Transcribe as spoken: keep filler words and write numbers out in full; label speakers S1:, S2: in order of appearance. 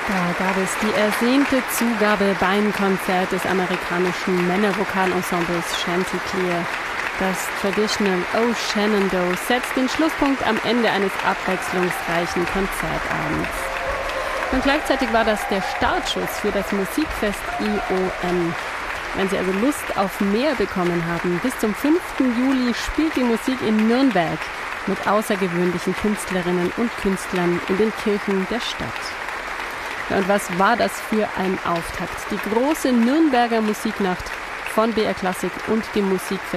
S1: Da gab es die ersehnte Zugabe beim Konzert des amerikanischen Männervokalensembles Chanticleer. Das Traditional Oh Shenandoah setzt den Schlusspunkt am Ende eines abwechslungsreichen Konzertabends. Und gleichzeitig war das der Startschuss für das Musikfest I O N. Wenn Sie also Lust auf mehr bekommen haben, bis zum fünften Juli spielt die Musik in Nürnberg mit außergewöhnlichen Künstlerinnen und Künstlern in den Kirchen der Stadt. Und was war das für ein Auftakt? Die große Nürnberger Musiknacht von B R Klassik und dem Musikfest